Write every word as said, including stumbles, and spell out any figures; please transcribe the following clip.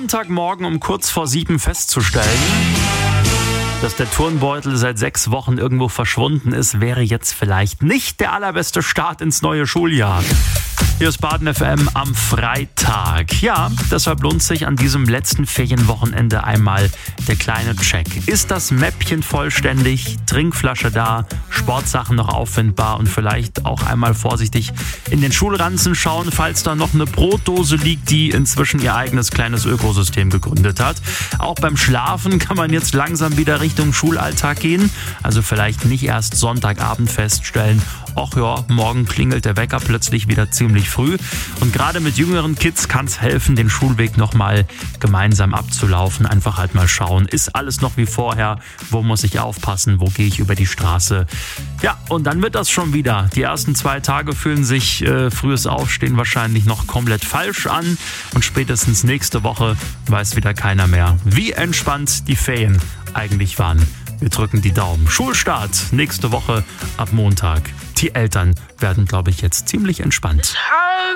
Montagmorgen um kurz vor sieben festzustellen, dass der Turnbeutel seit sechs Wochen irgendwo verschwunden ist, wäre jetzt vielleicht nicht der allerbeste Start ins neue Schuljahr. Hier ist Baden F M am Freitag. Ja, deshalb lohnt sich an diesem letzten Ferienwochenende einmal der kleine Check. Ist das Mäppchen vollständig? Trinkflasche da? Sportsachen noch auffindbar? Und vielleicht auch einmal vorsichtig in den Schulranzen schauen, falls da noch eine Brotdose liegt, die inzwischen ihr eigenes kleines Ökosystem gegründet hat. Auch beim Schlafen kann man jetzt langsam wieder Richtung Schulalltag gehen. Also vielleicht nicht erst Sonntagabend feststellen, ach ja, morgen klingelt der Wecker plötzlich wieder ziemlich früh. Und gerade mit jüngeren Kids kann es helfen, den Schulweg nochmal gemeinsam abzulaufen. Einfach halt mal schauen, ist alles noch wie vorher? Wo muss ich aufpassen? Wo gehe ich über die Straße? Ja, und dann wird das schon wieder. Die ersten zwei Tage fühlen sich äh, frühes Aufstehen wahrscheinlich noch komplett falsch an. Und spätestens nächste Woche weiß wieder keiner mehr, wie entspannt die Ferien eigentlich waren. Wir drücken die Daumen. Schulstart nächste Woche ab Montag. Die Eltern werden, glaube ich, jetzt ziemlich entspannt.